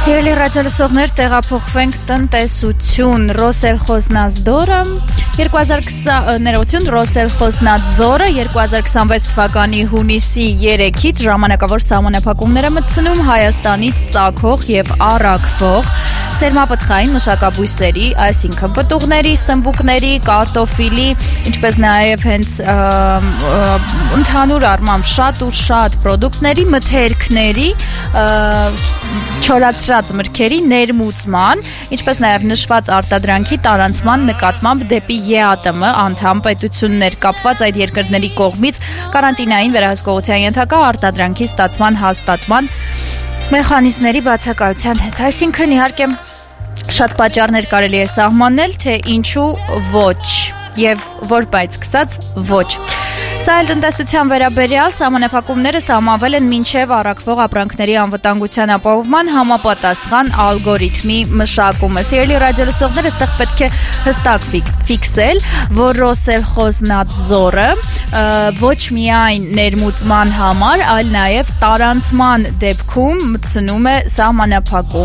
Սիրելի ռադիոլսողներ, տեղափոխվենք տնտեսություն Ռոսելխոզնadzորը 2020 Ռոսելխոզնadzորը 2026 թվականի հունիսի 3-ից ժամանակավոր սահմանափակումներ է մտցնում Հայաստանից ծագող եւ առաքվող սերմապտղային մշակաբույսերի, այսինքն պտուղների, սմբուկների, կարտոֆիլի, ինչպես նաեւ հենց ընդհանուր առմամբ շատ ու շատ պրոդուկտների, մթերքների, չորացրած մրգերի ներմուծման, ինչպես նաև նշված արտադրանքի տարանցման նկատմամբ դեպի ԵԱՏՄ անդամ պետություններ կապված այդ երկրների կողմից կարանտինային վերահսկողության ենթակա արտադրանքի ստացման հաստատման մեխանիզմների բացակայության հետ։ Այսինքն իհարկե շատ պատճառներ կարելի է սահմանել, թե ինչու ոչ եւ որ բայց սկսած ոչ։ Սա էլ տնտեսության վերաբերյալ սահմանափակումները սահմանվել են մինչև առաքվող ապրանքների անվտանգության ապահովման համապատասխան ալգորիթմի մշակումը։ Սիրելի ռադիոլսողներ, այստեղ պետք է հստակ ֆիքսել, որ Ռոսելխոզնadzորը ոչ միայն ներմուծման համար, այլ նաև տարանցման դեպքում մտցնում է սահմանափակում